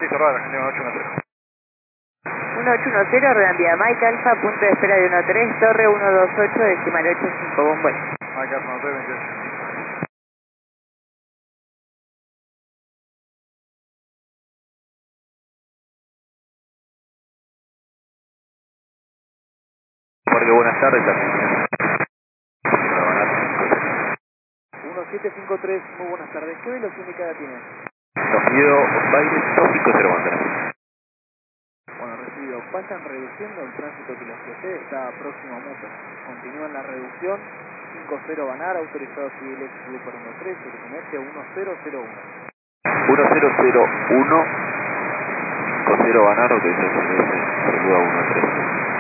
Sí, cerrada, Argentina 1813. 1810, rueda enviada Mike Alfa, punto de espera de 13, torre 128, decimal 85, Bombay. Mike Alfa 1328. Porque buenas tardes, Argentina. 1753, muy buenas tardes. ¿Qué velocidad indicada tiene? Sonido baile 250 bandera. Bueno, recibido. Pasan reduciendo el tránsito que los ofrece, está próximo a Muto. Continúan la reducción. 50 Banar, autorizado civil ex Super 13, urgente 1001. 1001, 50 Banar, autorizado civil ex Super 13.